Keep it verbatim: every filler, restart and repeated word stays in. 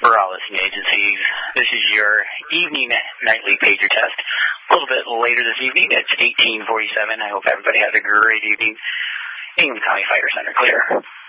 for all listening agencies. This is your evening nightly pager test. A little bit later this evening. It's eighteen forty-seven. I hope everybody has a great evening. England County Fighter Center clear.